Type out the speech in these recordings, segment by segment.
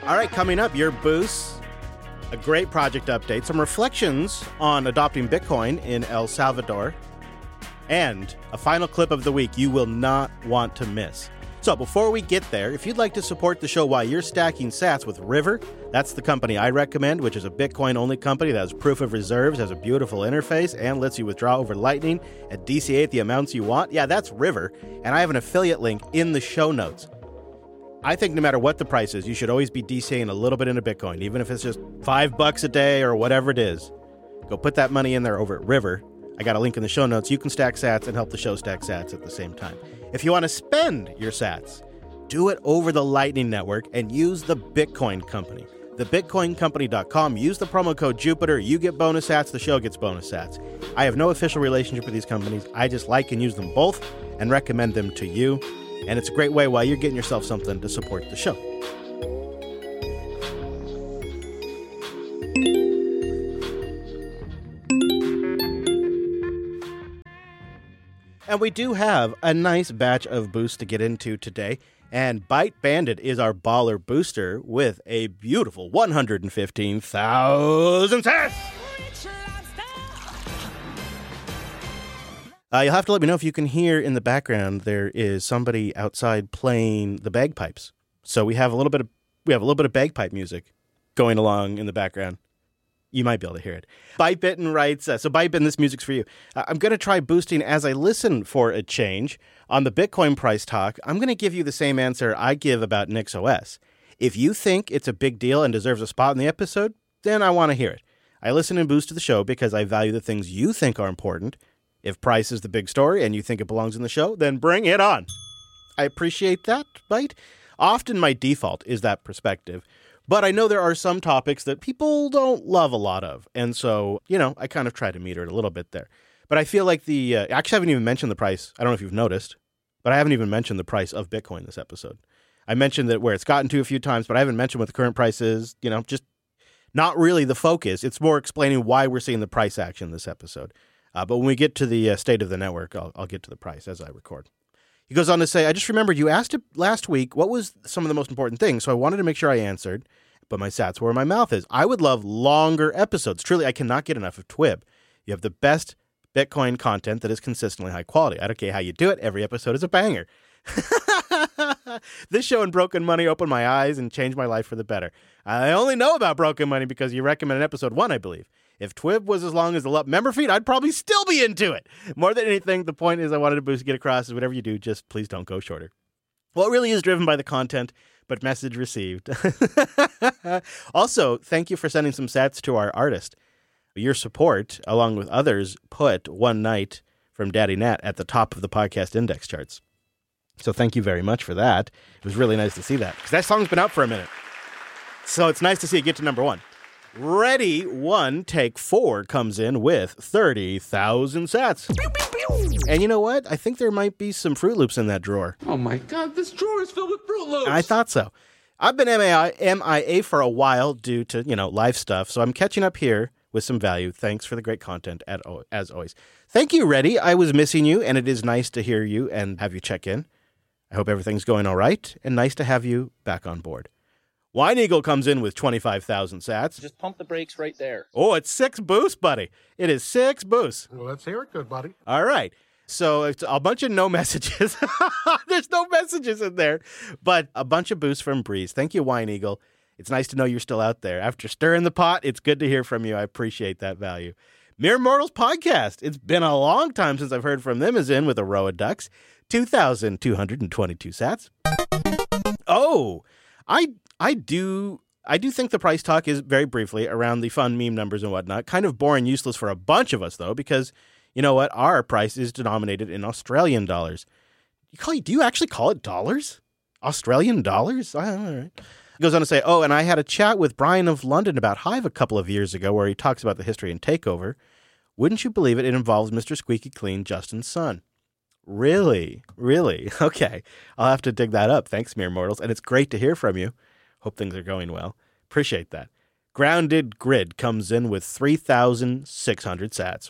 All right, coming up, your boosts, a great project update, some reflections on adopting Bitcoin in El Salvador, and a final clip of the week you will not want to miss. So before we get there, if you'd like to support the show while you're stacking sats with River, that's the company I recommend, which is a Bitcoin-only company that has proof of reserves, has a beautiful interface, and lets you withdraw over Lightning and DCA the amounts you want. Yeah, that's River, and I have an affiliate link in the show notes. I think no matter what the price is, you should always be DCAing a little bit into Bitcoin, even if it's just $5 a day or whatever it is. Go put that money in there over at River. I got a link in the show notes. You can stack sats and help the show stack sats at the same time. If you want to spend your sats, do it over the Lightning Network and use the Bitcoin Company. TheBitcoinCompany.com. Use the promo code Jupiter. You get bonus sats. The show gets bonus sats. I have no official relationship with these companies. I just like and use them both and recommend them to you. And it's a great way while you're getting yourself something to support the show. And we do have a nice batch of boosts to get into today. And Byte Bandit is our baller booster with a beautiful 115,000 sats. You'll have to let me know if you can hear in the background there is somebody outside playing the bagpipes. So we have a little bit of bagpipe music going along in the background. You might be able to hear it. Bytebitten writes, so Bytebitten, this music's for you. I'm going to try boosting as I listen for a change. On the Bitcoin price talk, I'm going to give you the same answer I give about NixOS. If you think it's a big deal and deserves a spot in the episode, then I want to hear it. I listen and boost to the show because I value the things you think are important. If price is the big story and you think it belongs in the show, then bring it on. I appreciate that, Byte. Often my default is that perspective. But I know there are some topics that people don't love a lot of. And so, I kind of try to meter it a little bit there. But I feel like actually I haven't even mentioned the price. I don't know if you've noticed, but I haven't even mentioned the price of Bitcoin this episode. I mentioned that where it's gotten to a few times, but I haven't mentioned what the current price is, just not really the focus. It's more explaining why we're seeing the price action this episode. But when we get to the state of the network, I'll get to the price as I record. He goes on to say, I just remembered you asked last week what was some of the most important things, so I wanted to make sure I answered, but my sats were where my mouth is. I would love longer episodes. Truly, I cannot get enough of TWIB. You have the best Bitcoin content that is consistently high quality. I don't care how you do it. Every episode is a banger. This show and Broken Money opened my eyes and changed my life for the better. I only know about Broken Money because you recommended episode 1, I believe. If TWIB was as long as the member feed, I'd probably still be into it. More than anything, the point is I wanted to get across is whatever you do, just please don't go shorter. Well, it really is driven by the content, but message received. Also, thank you for sending some sats to our artist. Your support, along with others, put One Night from Daddy Nat at the top of the podcast index charts. So thank you very much for that. It was really nice to see that, because that song's been out for a minute. So it's nice to see it get to number 1. Ready 1, take 4 comes in with 30,000 sats. And you know what? I think there might be some Fruit Loops in that drawer. Oh my God, this drawer is filled with Fruit Loops. I thought so. I've been MIA for a while due to, life stuff, so I'm catching up here with some value. Thanks for the great content, as always. Thank you, Reddy. I was missing you, and it is nice to hear you and have you check in. I hope everything's going all right, and nice to have you back on board. Wine Eagle comes in with 25,000 sats. Just pump the brakes right there. Oh, it's 6 boosts, buddy. It is 6 boosts. Well, let's hear it, good buddy. All right. So it's a bunch of no messages. There's no messages in there, but a bunch of boosts from Breeze. Thank you, Wine Eagle. It's nice to know you're still out there. After stirring the pot, it's good to hear from you. I appreciate that value. Mere Mortals Podcast. It's been a long time since I've heard from them, is in with a row of ducks. 2,222 sats. Oh, I do think the price talk is, very briefly, around the fun meme numbers and whatnot. Kind of boring, useless for a bunch of us, though, because you know what? Our price is denominated in Australian dollars. Do you actually call it dollars? Australian dollars? All right. He goes on to say, and I had a chat with Brian of London about Hive a couple of years ago where he talks about the history and takeover. Wouldn't you believe it? It involves Mr. Squeaky Clean, Justin's son. Really? Really? Okay. I'll have to dig that up. Thanks, Mere Mortals. And it's great to hear from you. Hope things are going well. Appreciate that. Grounded Grid comes in with 3,600 sats.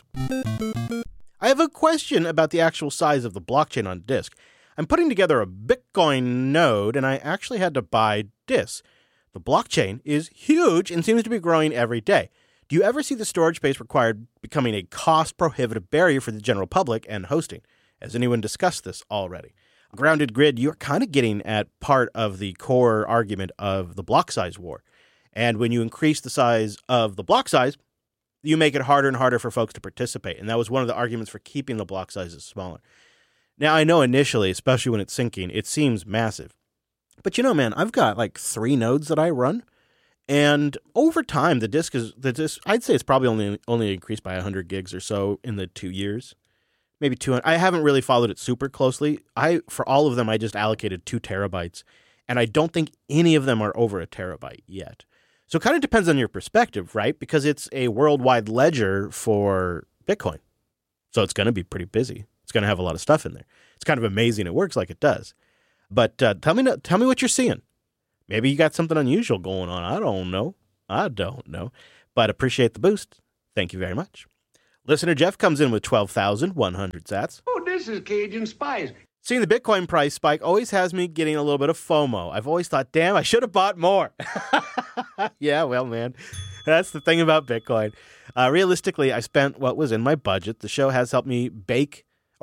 I have a question about the actual size of the blockchain on disk. I'm putting together a Bitcoin node, and I actually had to buy disks. The blockchain is huge and seems to be growing every day. Do you ever see the storage space required becoming a cost-prohibitive barrier for the general public and hosting? Has anyone discussed this already? Grounded Grid, you're kind of getting at part of the core argument of the block size war. And when you increase the size of the block size, you make it harder and harder for folks to participate. And that was one of the arguments for keeping the block sizes smaller. Now, I know initially, especially when it's syncing, it seems massive. But man, I've got like 3 nodes that I run. And over time, the disk, I'd say it's probably only increased by 100 gigs or so in the 2 years. Maybe 200. I haven't really followed it super closely. For all of them, I just allocated 2 terabytes. And I don't think any of them are over a terabyte yet. So it kind of depends on your perspective, right? Because it's a worldwide ledger for Bitcoin. So it's going to be pretty busy. It's going to have a lot of stuff in there. It's kind of amazing it works like it does. But tell me what you're seeing. Maybe you got something unusual going on. I don't know. But appreciate the boost. Thank you very much. Listener Jeff comes in with 12,100 sats. Oh, this is Cajun Spice. Seeing the Bitcoin price spike always has me getting a little bit of FOMO. I've always thought, damn, I should have bought more. Yeah, well, man, that's the thing about Bitcoin. Realistically, I spent what was in my budget. The show has helped me break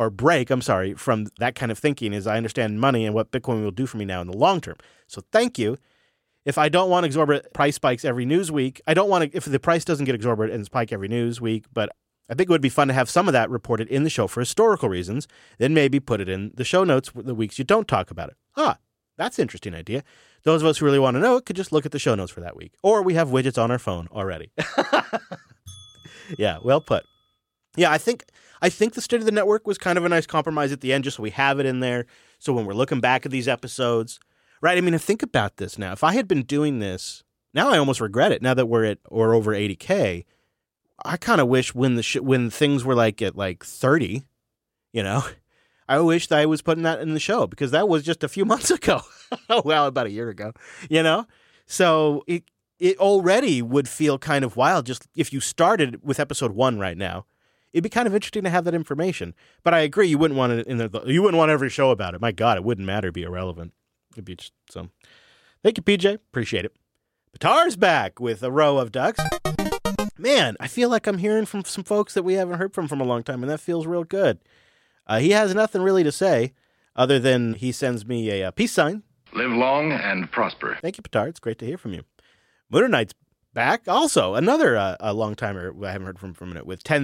from that kind of thinking as I understand money and what Bitcoin will do for me now in the long term. So thank you. If I don't want exorbitant price spikes every news week, if the price doesn't get exorbitant and spike every news week, but I think it would be fun to have some of that reported in the show for historical reasons, then maybe put it in the show notes the weeks you don't talk about it. That's an interesting idea. Those of us who really want to know it could just look at the show notes for that week. Or we have widgets on our phone already. Yeah, well put. Yeah, I think the state of the network was kind of a nice compromise at the end, just so we have it in there. So when we're looking back at these episodes, right? I mean, think about this now. If I had been doing this, now I almost regret it. Now that we're over 80K, I kind of wish when things were like at like 30, I wish that I was putting that in the show because that was just a few months ago. Well, about a year ago, So it already would feel kind of wild just if you started with episode 1 right now. It'd be kind of interesting to have that information. But I agree, you wouldn't want it in there. You wouldn't want every show about it. My God, it wouldn't matter. It'd be irrelevant. It'd be just some. Thank you, PJ. Appreciate it. Batar's back with a row of ducks. Man, I feel like I'm hearing from some folks that we haven't heard from a long time, and that feels real good. He has nothing really to say other than he sends me a peace sign. Live long and prosper. Thank you, Batar. It's great to hear from you. Mooner Knight's back. Also, another a long-timer I haven't heard from for a minute with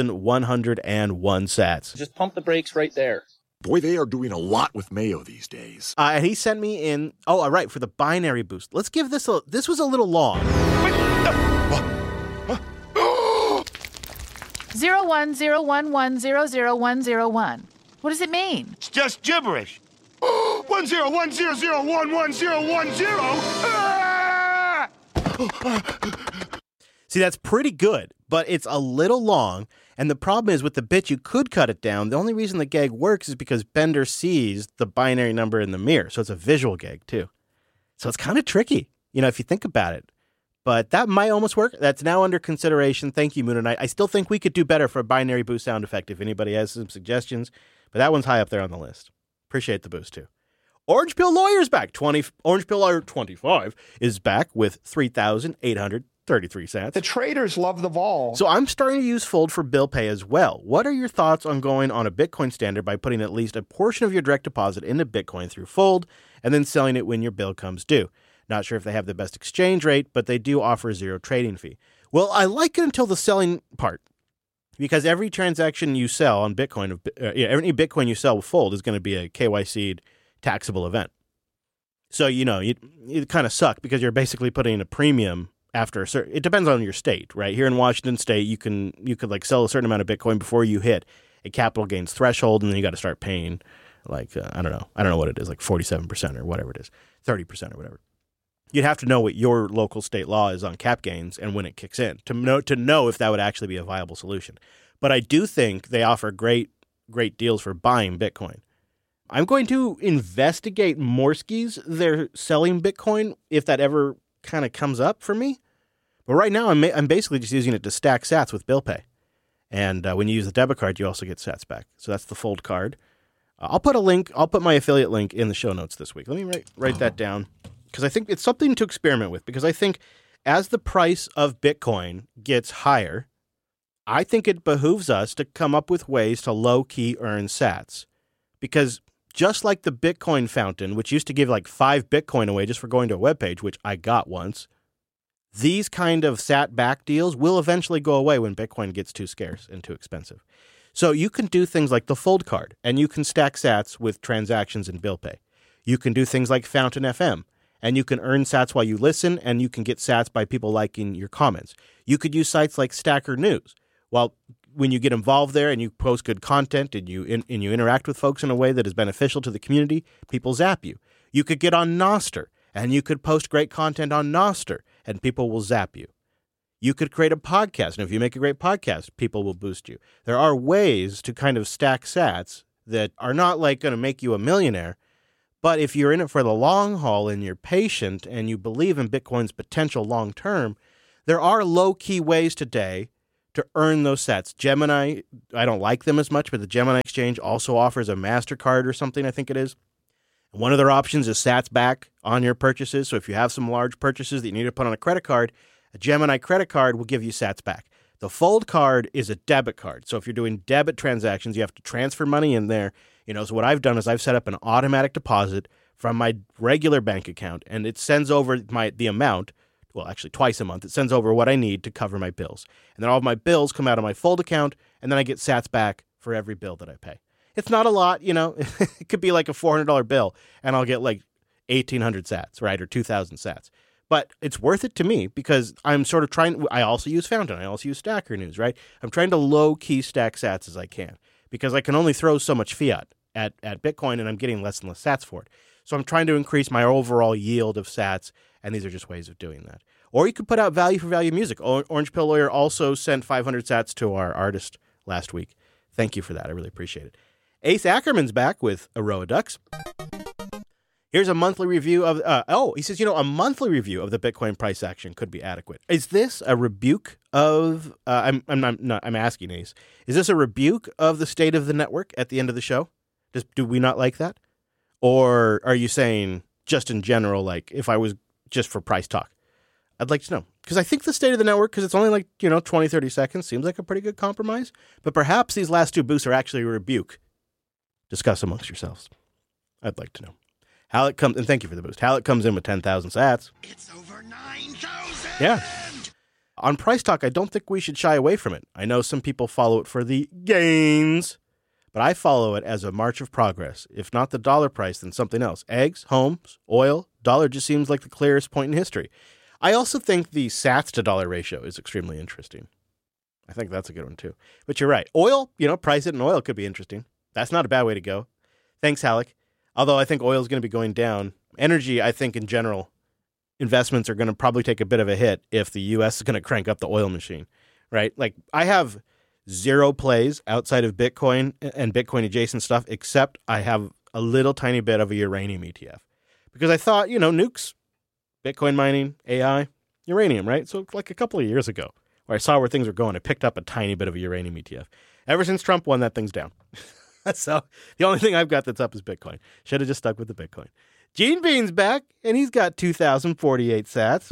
10,101 sats. Just pump the brakes right there. Boy, they are doing a lot with Mayo these days. And he sent me in, all right, for the binary boost. Let's give this this was a little long. 0101001001. What does it mean? It's just gibberish. 1010001010. See, that's pretty good, but it's a little long. And the problem is with the bit, you could cut it down. The only reason the gag works is because Bender sees the binary number in the mirror. So it's a visual gag, too. So it's kind of tricky, if you think about it. But that might almost work. That's now under consideration. Thank you, Moon and Knight. I still think we could do better for a binary boost sound effect if anybody has some suggestions. But that one's high up there on the list. Appreciate the boost, too. Orange Pill Lawyer's back. Orange Pill Lawyer 25 is back with 3,833 cents. The traders love the vol. So I'm starting to use Fold for bill pay as well. What are your thoughts on going on a Bitcoin standard by putting at least a portion of your direct deposit into Bitcoin through Fold and then selling it when your bill comes due? Not sure if they have the best exchange rate, but they do offer 0 trading fee. Well, I like it until the selling part, because every transaction you sell on Bitcoin, any Bitcoin you sell with Fold is going to be a KYC'd taxable event. So, it kind of suck because you're basically putting a premium after a certain, it depends on your state, right? Here in Washington State, you could like sell a certain amount of Bitcoin before you hit a capital gains threshold, and then you got to start paying like, I don't know what it is, like 47% or whatever it is, 30% or whatever. You'd have to know what your local state law is on cap gains and when it kicks in to know if that would actually be a viable solution. But I do think they offer great deals for buying Bitcoin. I'm going to investigate Morskies. They're selling Bitcoin if that ever kind of comes up for me. But right now, I'm basically just using it to stack sats with bill pay. And when you use the debit card, you also get sats back. So that's the Fold card. I'll put my affiliate link in the show notes this week. Let me write that down. because I think it's something to experiment with, because I think as the price of Bitcoin gets higher, I think it behooves us to come up with ways to low-key earn sats. Because just like the Bitcoin fountain, which used to give like 5 Bitcoin away just for going to a webpage, which I got once, these kind of sat back deals will eventually go away when Bitcoin gets too scarce and too expensive. So you can do things like the Fold card, and you can stack sats with transactions and bill pay. You can do things like Fountain FM, and you can earn sats while you listen, and you can get sats by people liking your comments. You could use sites like Stacker News. Well, when you get involved there and you post good content and you interact with folks in a way that is beneficial to the community, people zap you. You could get on Nostr, and you could post great content on Nostr, and people will zap you. You could create a podcast, and if you make a great podcast, people will boost you. There are ways to kind of stack sats that are not like going to make you a millionaire, but if you're in it for the long haul and you're patient and you believe in Bitcoin's potential long term, there are low-key ways today to earn those sats. Gemini, I don't like them as much, but the Gemini Exchange also offers a MasterCard or something, I think it is. One of their options is sats back on your purchases. So if you have some large purchases that you need to put on a credit card, a Gemini credit card will give you sats back. The Fold card is a debit card. So if you're doing debit transactions, you have to transfer money in there. So what I've done is I've set up an automatic deposit from my regular bank account, and it sends over the amount. Well, actually twice a month. It sends over what I need to cover my bills. And then all of my bills come out of my Fold account, and then I get sats back for every bill that I pay. It's not a lot, It could be like a $400 bill, and I'll get like 1,800 sats, right, or 2,000 sats. But it's worth it to me because I'm sort of I also use Fountain. I also use Stacker News, right? I'm trying to low-key stack sats as I can because I can only throw so much fiat at Bitcoin, and I'm getting less and less sats for it. So I'm trying to increase my overall yield of sats, and these are just ways of doing that. Or you could put out value for value music. Orange Pill Lawyer also sent 500 sats to our artist last week. Thank you for that. I really appreciate it. Ace Ackerman's back with Aroa Ducks. Here's a monthly review of, he says, a monthly review of the Bitcoin price action could be adequate. Is this a rebuke of, I'm asking Ace, is this a rebuke of the state of the network at the end of the show? Do we not like that? Or are you saying just in general, like if I was just for price talk? I'd like to know. Because I think the state of the network, because it's only like, 20, 30 seconds, seems like a pretty good compromise. But perhaps these last 2 boosts are actually a rebuke. Discuss amongst yourselves. I'd like to know. Halleck comes, and thank you for the boost. Halleck comes in with 10,000 sats. It's over 9,000! Yeah. On Price Talk, I don't think we should shy away from it. I know some people follow it for the gains, but I follow it as a march of progress. If not the dollar price, then something else. Eggs, homes, oil, dollar just seems like the clearest point in history. I also think the sats to dollar ratio is extremely interesting. I think that's a good one too. But you're right. Oil, price it in oil could be interesting. That's not a bad way to go. Thanks, Halleck. Although I think oil is going to be going down. Energy, I think in general, investments are going to probably take a bit of a hit if the U.S. is going to crank up the oil machine, right? Like I have 0 plays outside of Bitcoin and Bitcoin adjacent stuff, except I have a little tiny bit of a uranium ETF because I thought, nukes, Bitcoin mining, AI, uranium, right? So like a couple of years ago where I saw where things were going, I picked up a tiny bit of a uranium ETF. Ever since Trump won, that thing's down. So the only thing I've got that's up is Bitcoin. Should have just stuck with the Bitcoin. Gene Bean's back, and he's got 2,048 sats.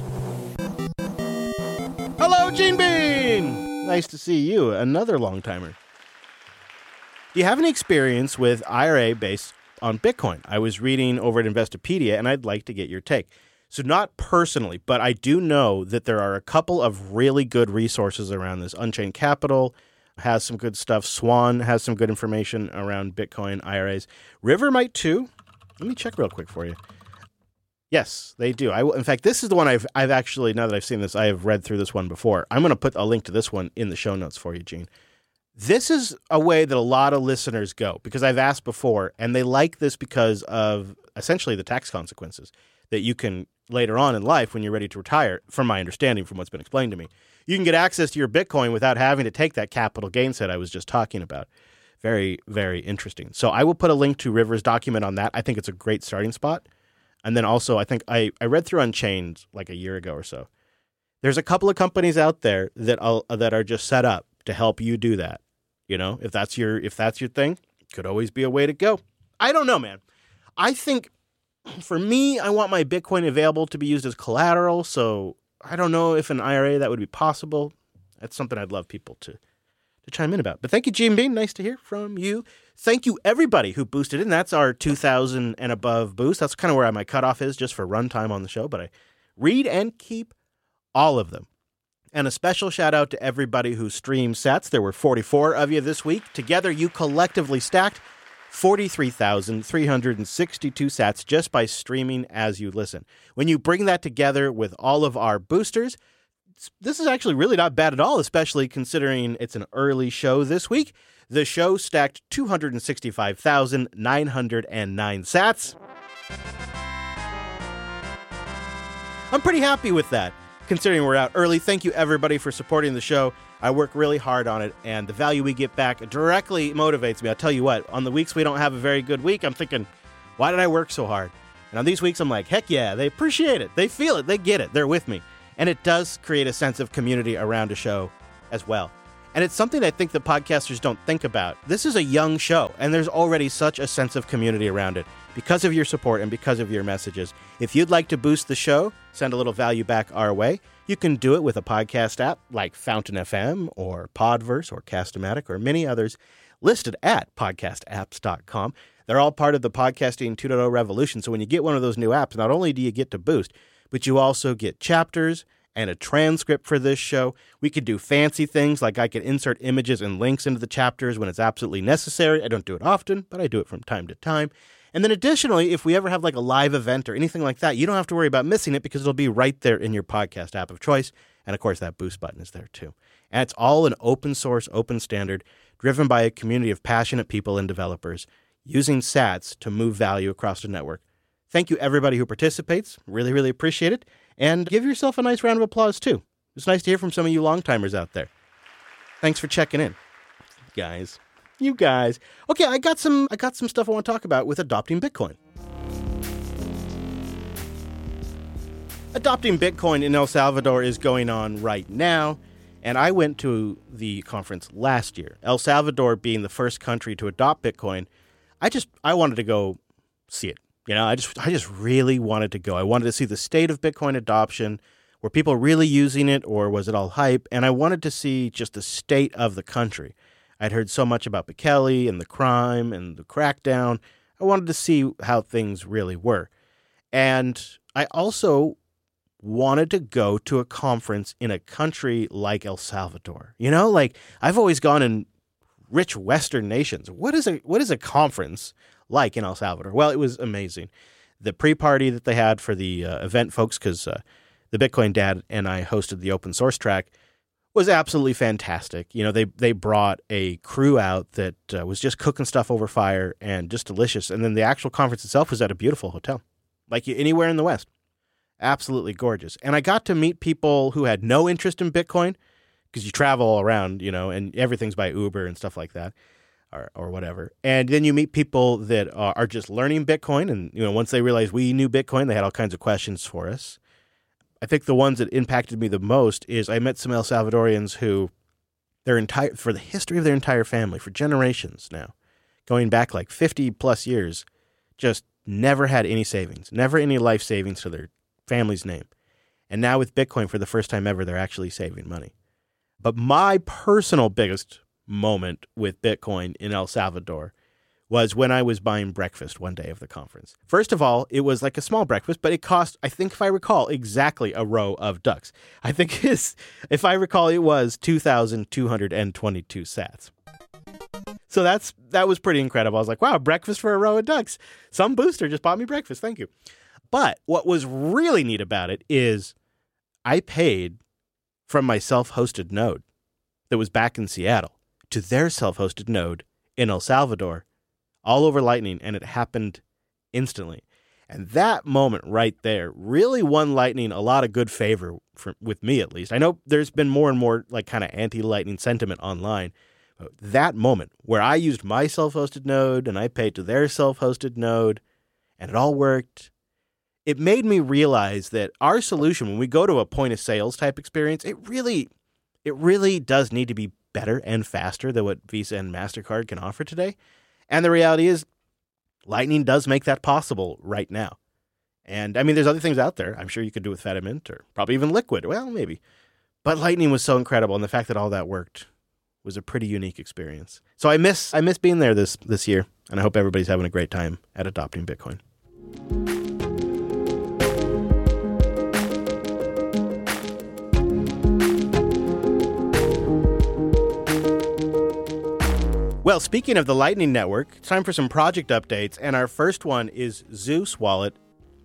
Hello, Gene Bean! Nice to see you, another long-timer. Do you have any experience with IRA based on Bitcoin? I was reading over at Investopedia, and I'd like to get your take. So not personally, but I do know that there are a couple of really good resources around this. Unchained Capital has some good stuff. Swan has some good information around Bitcoin IRAs. River might too. Let me check real quick for you. Yes, they do. In fact, this is the one I've actually, now that I've seen this, I have read through this one before. I'm going to put a link to this one in the show notes for you, Gene. This is a way that a lot of listeners go because I've asked before, and they like this because of essentially the tax consequences that you can later on in life when you're ready to retire, from my understanding, from what's been explained to me. You can get access to your Bitcoin without having to take that capital gains hit I was just talking about. Very, very interesting. So I will put a link to River's document on that. I think it's a great starting spot. And then also, I think I read through Unchained like a year ago or so. There's a couple of companies out there that are just set up to help you do that. If that's your thing, could always be a way to go. I don't know, man. I think For me, I want my Bitcoin available to be used as collateral, so I don't know if an IRA that would be possible. That's something I'd love people to chime in about. But thank you, Gene Bean. Nice to hear from you. Thank you, everybody who boosted in. That's our 2,000 and above boost. That's kind of where my cutoff is just for runtime on the show, but I read and keep all of them. And a special shout out to everybody who streamed sats. There were 44 of you this week. Together, you collectively stacked 43,362 sats just by streaming as you listen. When you bring that together with all of our boosters, this is actually really not bad at all, especially considering it's an early show this week. The show stacked 265,909 sats. I'm pretty happy with that, considering we're out early. Thank you, everybody, for supporting the show. I work really hard on it, and the value we get back directly motivates me. I'll tell you what, on the weeks we don't have a very good week, I'm thinking, why did I work so hard? And on these weeks, I'm like, heck yeah, they appreciate it. They feel it. They get it. They're with me. And it does create a sense of community around a show as well. And it's something I think the podcasters don't think about. This is a young show, and there's already such a sense of community around it because of your support and because of your messages. If you'd like to boost the show, send a little value back our way, you can do it with a podcast app like Fountain FM or Podverse or Cast-O-Matic or many others listed at podcastapps.com. They're all part of the Podcasting 2.0 revolution. So when you get one of those new apps, not only do you get to boost, but you also get chapters and a transcript for this show. We could do fancy things like I could insert images and links into the chapters when it's absolutely necessary. I don't do it often, but I do it from time to time. And then additionally, if we ever have like a live event or anything like that, you don't have to worry about missing it because it'll be right there in your podcast app of choice. And of course, that boost button is there too. And it's all an open source, open standard, driven by a community of passionate people and developers using sats to move value across the network. Thank you, everybody who participates. Really, really appreciate it. And give yourself a nice round of applause, too. It's nice to hear from some of you long-timers out there. Thanks for checking in, guys. You guys. Okay, I got some stuff I want to talk about with adopting Bitcoin. Adopting Bitcoin in El Salvador is going on right now, and I went to the conference last year. El Salvador being the first country to adopt Bitcoin, I wanted to go see it. You know, I just really wanted to go. I wanted to see the state of Bitcoin adoption. Were people really using it, or was it all hype? And I wanted to see just the state of the country. I'd heard so much about Bukele and the crime and the crackdown. I wanted to see how things really were. And I also wanted to go to a conference in a country like El Salvador. You know, like I've always gone in rich Western nations. What is a conference like in El Salvador? Well, it was amazing. The pre-party that they had for the event folks, because the Bitcoin Dad and I hosted the open source track, was absolutely fantastic. You know, they brought a crew out that was just cooking stuff over fire and just delicious. And then the actual conference itself was at a beautiful hotel, like anywhere in the West. Absolutely gorgeous. And I got to meet people who had no interest in Bitcoin, because you travel all around, you know, and everything's by Uber and stuff like that. Or whatever. And then you meet people that are just learning Bitcoin. And, you know, once they realized we knew Bitcoin, they had all kinds of questions for us. I think the ones that impacted me the most is I met some El Salvadorians who for the history of their entire family, for generations now, going back like 50 plus years, just never had any savings, never any life savings to their family's name. And now with Bitcoin, for the first time ever, they're actually saving money. But my personal biggest moment with Bitcoin in El Salvador was when I was buying breakfast one day of the conference. First of all, it was like a small breakfast, but it cost, I think if I recall, exactly a row of ducks. I think if I recall, it was 2,222 sats. So that was pretty incredible. I was like, wow, breakfast for a row of ducks. Some booster just bought me breakfast. Thank you. But what was really neat about it is I paid from my self-hosted node that was back in Seattle to their self-hosted node in El Salvador, all over Lightning, and it happened instantly. And that moment right there really won Lightning a lot of good favor, with me at least. I know there's been more and more like kind of anti-Lightning sentiment online. But that moment where I used my self-hosted node and I paid to their self-hosted node, and it all worked, it made me realize that our solution, when we go to a point of sales type experience, it really does need to be better and faster than what Visa and MasterCard can offer today. And the reality is, Lightning does make that possible right now. And I mean, there's other things out there I'm sure you could do with Fedimint or probably even Liquid. Well, maybe. But Lightning was so incredible, and the fact that all that worked was a pretty unique experience. So I miss being there this year, and I hope everybody's having a great time at adopting Bitcoin. Well, speaking of the Lightning Network, it's time for some project updates, and our first one is Zeus Wallet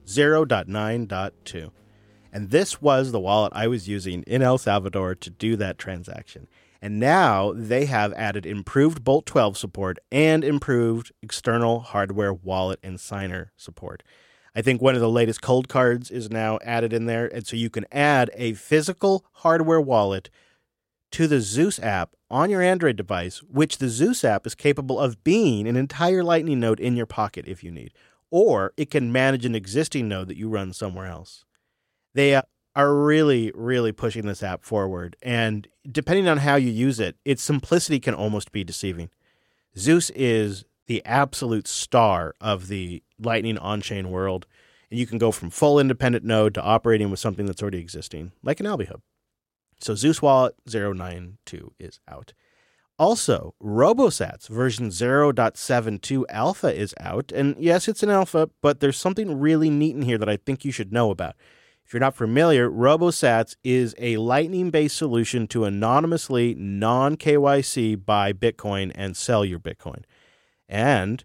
0.9.2. And this was the wallet I was using in El Salvador to do that transaction. And now they have added improved Bolt 12 support and improved external hardware wallet and signer support. I think one of the latest cold cards is now added in there, and so you can add a physical hardware wallet to the Zeus app on your Android device, which the Zeus app is capable of being an entire Lightning node in your pocket if you need, or it can manage an existing node that you run somewhere else. They are really, really pushing this app forward, and depending on how you use it, its simplicity can almost be deceiving. Zeus is the absolute star of the Lightning on-chain world, and you can go from full independent node to operating with something that's already existing, like an AlbiHub. So Zeus Wallet 0.9.2 is out. Also, RoboSats version 0.72 alpha is out. And yes, it's an alpha, but there's something really neat in here that I think you should know about. If you're not familiar, RoboSats is a Lightning-based solution to anonymously non-KYC buy Bitcoin and sell your Bitcoin. And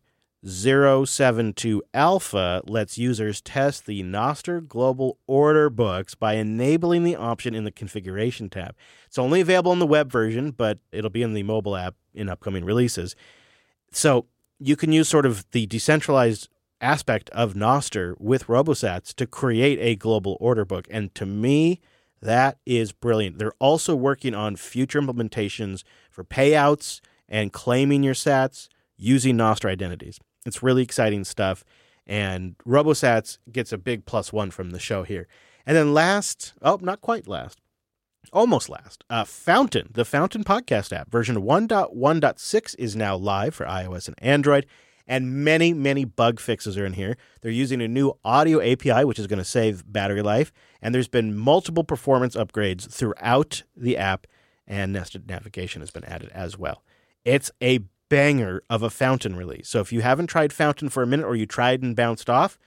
0.72 Alpha lets users test the Nostr Global Order books by enabling the option in the Configuration tab. It's only available in the web version, but it'll be in the mobile app in upcoming releases. So you can use sort of the decentralized aspect of Nostr with RoboSats to create a global order book. And to me, that is brilliant. They're also working on future implementations for payouts and claiming your sats using Nostr identities. It's really exciting stuff, and RoboSats gets a big +1 from the show here. And then last, not quite last, almost last, Fountain, the Fountain podcast app, version 1.1.6 is now live for iOS and Android, and many, many bug fixes are in here. They're using a new audio API, which is going to save battery life, and there's been multiple performance upgrades throughout the app, and nested navigation has been added as well. It's a banger of a Fountain release. So if you haven't tried Fountain for a minute or you tried and bounced off,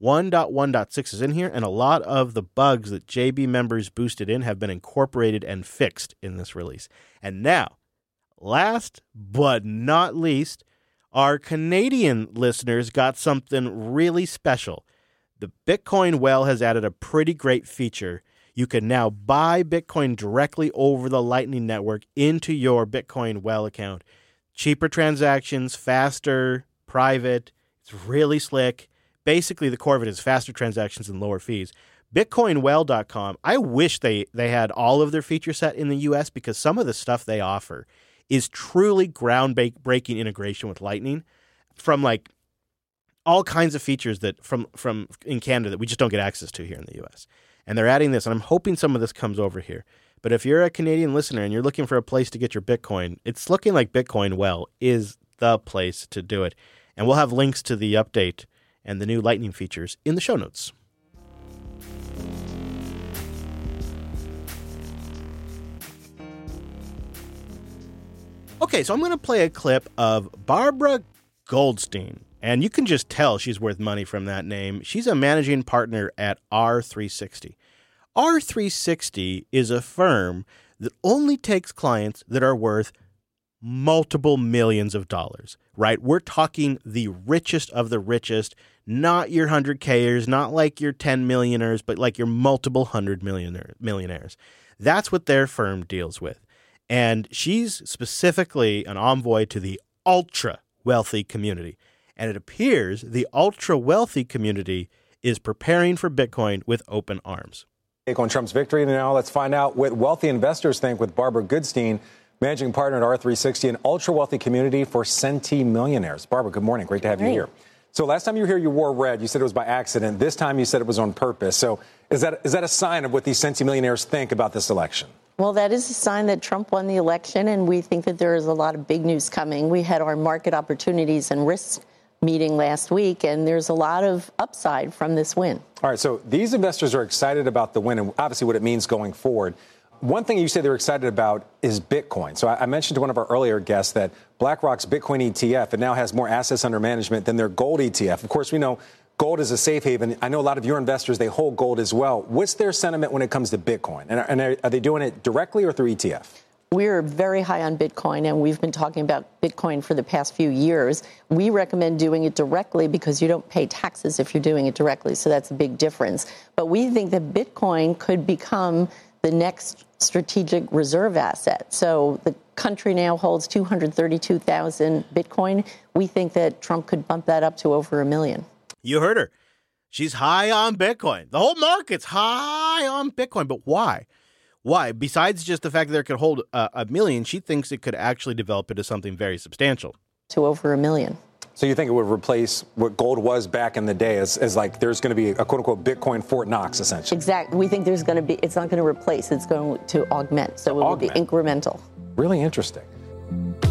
1.1.6 is in here, and a lot of the bugs that JB members boosted in have been incorporated and fixed in this release. And now, last but not least, our Canadian listeners got something really special. The Bitcoin Well has added a pretty great feature. You can now buy Bitcoin directly over the Lightning Network into your Bitcoin Well account. Cheaper transactions, faster, private. It's really slick. Basically, the core of it is faster transactions and lower fees. BitcoinWell.com, I wish they had all of their feature set in the U.S. because some of the stuff they offer is truly groundbreaking integration with Lightning from like all kinds of features that from in Canada that we just don't get access to here in the U.S. And they're adding this, and I'm hoping some of this comes over here. But if you're a Canadian listener and you're looking for a place to get your Bitcoin, it's looking like Bitcoin Well is the place to do it. And we'll have links to the update and the new Lightning features in the show notes. Okay, so I'm going to play a clip of Barbara Goldstein. And you can just tell she's worth money from that name. She's a managing partner at R360. R360 is a firm that only takes clients that are worth multiple millions of dollars, right? We're talking the richest of the richest, not your 100Kers, not like your 10 millionaires, but like your multiple 100 millionaires. That's what their firm deals with. And she's specifically an envoy to the ultra wealthy community. And it appears the ultra wealthy community is preparing for Bitcoin with open arms. On Trump's victory. Now let's find out what wealthy investors think with Barbara Goodstein, managing partner at R360, an ultra-wealthy community for centimillionaires. Barbara, good morning. Great to have you here. So last time you were here, you wore red. You said it was by accident. This time you said it was on purpose. So is that a sign of what these centimillionaires think about this election? Well, that is a sign that Trump won the election, and we think that there is a lot of big news coming. We had our market opportunities and risks meeting last week, and there's a lot of upside from this win. All right, so these investors are excited about the win and obviously what it means going forward. One thing you say they're excited about is Bitcoin. So I mentioned to one of our earlier guests that BlackRock's Bitcoin ETF, it now has more assets under management than their gold ETF. Of course, we know gold is a safe haven. I know a lot of your investors, they hold gold as well. What's their sentiment when it comes to Bitcoin? And are they doing it directly or through ETF? We're very high on Bitcoin, and we've been talking about Bitcoin for the past few years. We recommend doing it directly because you don't pay taxes if you're doing it directly, so that's a big difference. But we think that Bitcoin could become the next strategic reserve asset. So the country now holds 232,000 Bitcoin. We think that Trump could bump that up to over 1 million. You heard her. She's high on Bitcoin. The whole market's high on Bitcoin. But why? Why? Besides just the fact that it could hold 1 million, she thinks it could actually develop into something very substantial. To over 1 million. So you think it would replace what gold was back in the day as like there's going to be a quote-unquote Bitcoin Fort Knox, essentially? Exactly. We think there's going to be, it's not going to replace, it's going to augment. So it will be incremental. Really interesting.